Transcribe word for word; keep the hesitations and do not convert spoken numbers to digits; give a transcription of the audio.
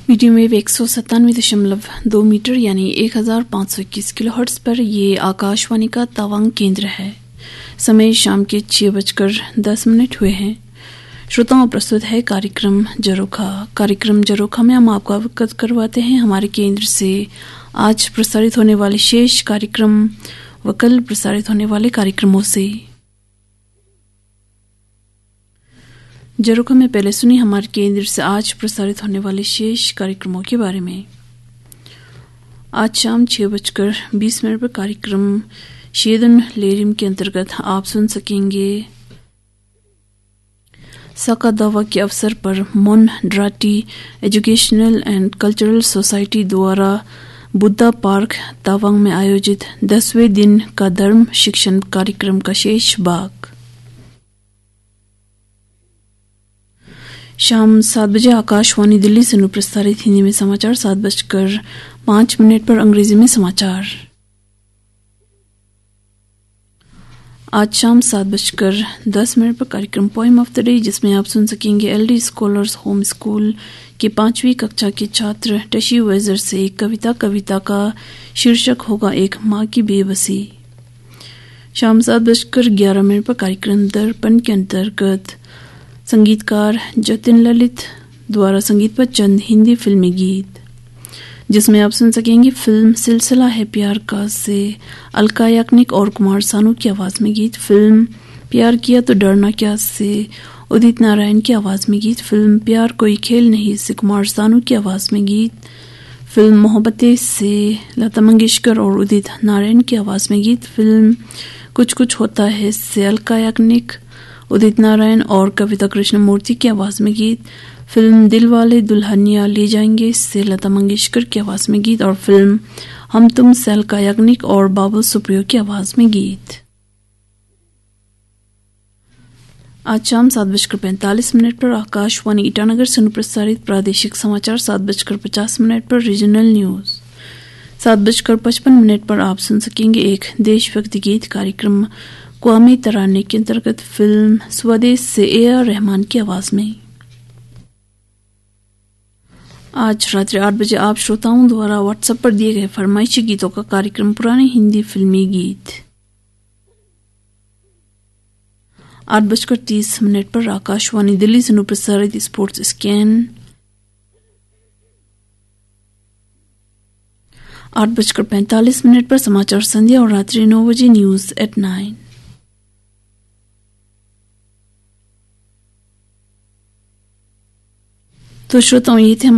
Medium wave एक सौ सत्तानवे दशमलव दो मीटर यानी एक हजार पाँच सौ इक्कीस किलो हर्ट्ज पर ये आकाशवाणी का तवांग केंद्र है। समय शाम के छह बजकर दस मिनट हुए हैं। श्रोताओं, प्रस्तुत है कार्यक्रम जरोखा। कार्यक्रम जरोखा में हम आपको अवगत करवाते हैं हमारे केंद्र से आज प्रसारित होने वाले शेष कार्यक्रम व कल प्रसारित होने वाले कार्यक्रमों से। जरोखा में पहले सुनी हमारे केंद्र से आज प्रसारित होने वाले शेष कार्यक्रमों के बारे में। आज शाम छह बजकर बीस मिनट पर कार्यक्रम शेदन लेरिम के अंतर्गत आप सुन सकेंगे सका दावा के अवसर पर मोन ड्राटी एजुकेशनल एंड कल्चरल सोसाइटी द्वारा बुद्धा पार्क तवांग में आयोजित दसवें दिन का धर्म शिक्षण कार्यक्रम का शेष भाग। शाम सात बजे आकाशवाणी दिल्ली से प्रसारित हिंदी में समाचार, सात बजकर पांच मिनट पर अंग्रेजी में समाचार। आज शाम सात बजकर दस मिनट पर कार्यक्रम पोएम ऑफ द डे, जिसमें आप सुन सकेंगे एलडी स्कॉलर्स होम स्कूल के पांचवी कक्षा के छात्र टशी वेजर से एक कविता। कविता का शीर्षक होगा एक माँ की बेबसी। शाम सात बजकर ग्यारह मिनट पर कार्यक्रम दर्पण के अंतर्गत संगीतकार जतिन ललित द्वारा संगीत पर चंद हिंदी फिल्मी गीत, जिसमें आप सुन सकेंगे फिल्म सिलसिला है प्यार का से अलका याग्निक और कुमार सानू की आवाज में गीत, फिल्म प्यार किया तो डरना क्या से उदित नारायण की आवाज में गीत, फिल्म प्यार कोई खेल नहीं से कुमार सानू की आवाज में गीत, फिल्म मोहब्बतें से लता मंगेशकर और उदित नारायण की आवाज में गीत, फिल्म कुछ कुछ होता है से अलका याग्निक, उदित नारायण और कविता कृष्णमूर्ति की आवाज में गीत, फिल्म दिल वाले दुल्हनिया ले जाएंगे से लता मंगेशकर की आवाज में गीत और फिल्म हम तुम से अलका याग्निक और बाबुल सुप्रियो की आवाज में गीत। आज शाम सात बजकर पैंतालीस मिनट पर आकाशवाणी ईटानगर से प्रसारित प्रादेशिक समाचार, सात बजकर पचास मिनट पर रीजनल न्यूज, सात बजकर पचपन मिनट पर आप सुन सकेंगे एक देशभक्ति गीत। कार्यक्रम क्वामी तराने के अंतर्गत फिल्म स्वदेश से ए आर रहमान की आवाज में। आज रात्रि आठ बजे आप श्रोताओं द्वारा व्हाट्सएप पर दिए गए फरमाइशी गीतों का कार्यक्रम पुराने हिंदी फिल्मी गीत। आठ बजकर तीस मिनट पर आकाशवाणी दिल्ली से प्रसारित स्पोर्ट्स स्कैन, आठ बजकर पैंतालीस मिनट पर समाचार संध्या और रात्रि नौ बजे न्यूज एट नाइन। तो श्रोताओं, ये थे